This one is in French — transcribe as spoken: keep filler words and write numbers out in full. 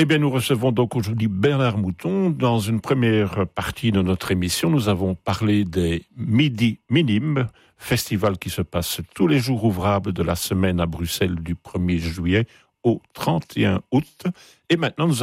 Eh bien, nous recevons donc aujourd'hui Bernard Mouton. Dans une première partie de notre émission, nous avons parlé des Midi Minimes, festival qui se passe tous les jours ouvrables de la semaine à Bruxelles du premier juillet au trente et un août. Et maintenant, nous